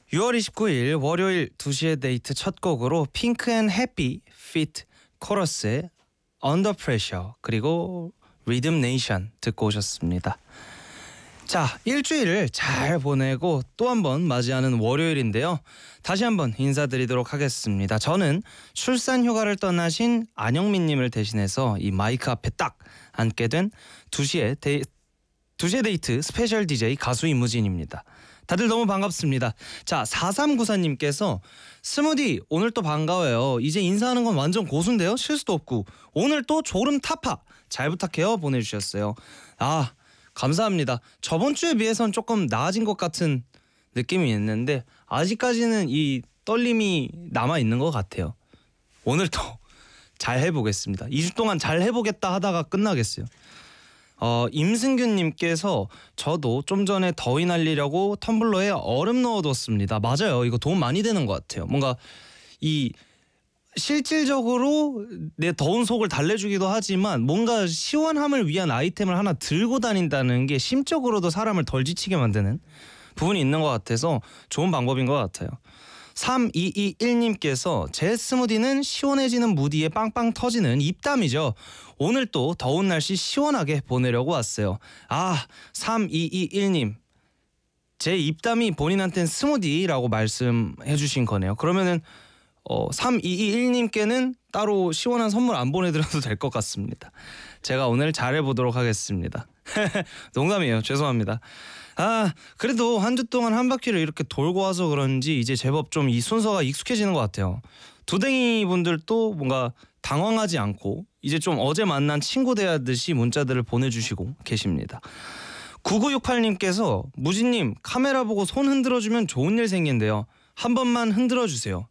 6월 29일 월요일 2시의 데이트 첫 곡으로 핑크 앤 해피 피트 코러스의 Under Pressure 그리고 리듬 네이션 듣고 오셨습니다. 자, 일주일을 잘 보내고 또 한 번 맞이하는 월요일인데요. 다시 한번 인사드리도록 하겠습니다. 저는 출산 휴가를 떠나신 안영민님을 대신해서 이 마이크 앞에 딱 앉게 된 2시의 데이트 스페셜 DJ 가수 이무진입니다. 다들 너무 반갑습니다. 자, 4394님께서 스무디 오늘 또 반가워요. 이제 인사하는 건 완전 고수인데요. 실수도 없고 오늘 또 졸음 타파 잘 부탁해요 보내주셨어요. 아, 감사합니다. 저번 주에 비해선 조금 나아진 것 같은 느낌이 있는데 아직까지는 이 떨림이 남아있는 것 같아요. 오늘 또 잘 해보겠습니다. 2주 동안 잘 해보겠다 하다가 끝나겠어요. 임승균님께서 저도 좀 전에 더위 날리려고 텀블러에 얼음 넣어뒀습니다. 맞아요. 이거 도움 많이 되는 것 같아요. 뭔가 이 실질적으로 내 더운 속을 달래주기도 하지만 뭔가 시원함을 위한 아이템을 하나 들고 다닌다는 게 심적으로도 사람을 덜 지치게 만드는 부분이 있는 것 같아서 좋은 방법인 것 같아요. 3221님께서 제 스무디는 시원해지는 무디에 빵빵 터지는 입담이죠. 오늘 또 더운 날씨 시원하게 보내려고 왔어요. 아, 3221님 제 입담이 본인한테는 스무디라고 말씀해 주신 거네요. 그러면은 3221님께는 따로 시원한 선물 안 보내드려도 될 것 같습니다. 제가 오늘 잘해보도록 하겠습니다. 농담이에요. 죄송합니다. 아, 그래도 한 주 동안 한 바퀴를 이렇게 돌고 와서 그런지 이제 제법 좀 이 순서가 익숙해지는 것 같아요. 두댕이 분들도 뭔가 당황하지 않고 이제 좀 어제 만난 친구 대하듯이 문자들을 보내주시고 계십니다. 9968님께서 무진님 카메라 보고 손 흔들어주면 좋은 일 생긴대요. 한 번만 흔들어주세요.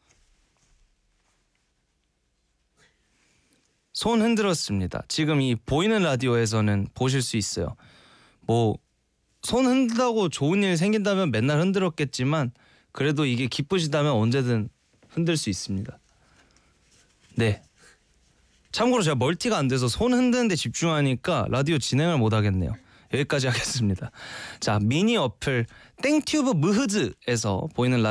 손 흔들었습니다. 지금 이 보이는 라디오에서는 보실 수 있어요. 뭐 손 흔들다고 좋은 일 생긴다면 맨날 흔들었겠지만 그래도 이게 기쁘시다면 언제든 흔들 수 있습니다. 네. 참고로 제가 멀티가 안 돼서 손 흔드는 데 집중하니까 라디오 진행을 못 하겠네요. 여기까지 하겠습니다. 자, 미니 어플 땡튜브 무흐즈에서 보이는